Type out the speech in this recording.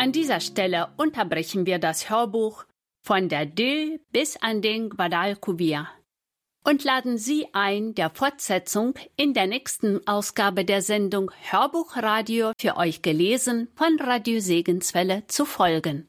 An dieser Stelle unterbrechen wir das Hörbuch von der Dö bis an den Guadalquivir und laden Sie ein, der Fortsetzung in der nächsten Ausgabe der Sendung Hörbuchradio für euch gelesen von Radio Segenswelle zu folgen.